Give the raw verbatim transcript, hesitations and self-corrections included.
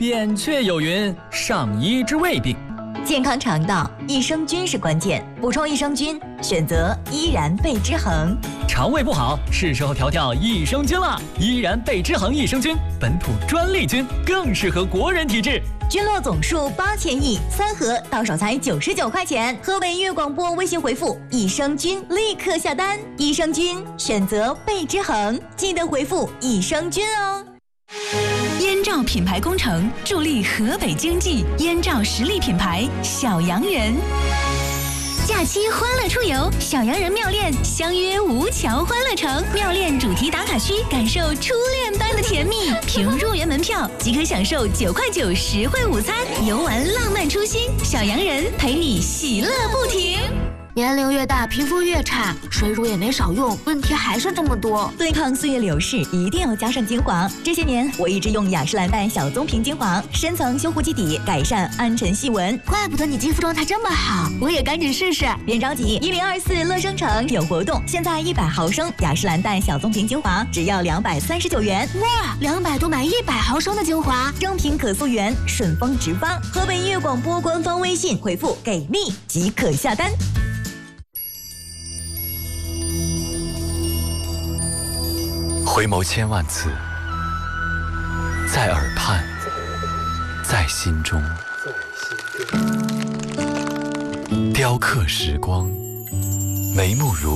扁鹊有云：上医治未病。 健康肠道，益生菌是关键。补充益生菌，选择依然贝之恒。 肠胃不好，是时候调调益生菌了。依然贝之恒益生菌，本土专利菌，更适合国人体质。 菌落总数八千亿，三盒到手才九十九块钱。河北音乐广播微信回复益生菌，立刻下单。益生菌选择贝之恒，记得回复益生菌哦。 燕赵品牌工程助力河北经济，燕赵实力品牌小洋人。假期欢乐出游，小洋人妙恋相约吴桥欢乐城，妙恋主题打卡区，感受初恋般的甜蜜。凭入园门票即可享受九块九实惠午餐，游玩浪漫初心，小洋人陪你喜乐不停。 年龄越大，皮肤越差，水乳也没少用，问题还是这么多。 对抗岁月流逝，一定要加上精华。这些年，我一直用雅诗兰黛小棕瓶精华，深层修护基底，改善暗沉细纹。 怪不得你肌肤状态这么好，我也赶紧试试。 别着急，一零二四乐生城有活动，现在一百毫升雅诗兰黛小棕瓶精华只要两百三十九元。 哇，两百多买一百毫升的精华， 正品可溯源，顺丰直发。河北音乐广播官方微信回复给力即可下单。 回眸千万次，在耳畔，在心中，雕刻时光，眉目如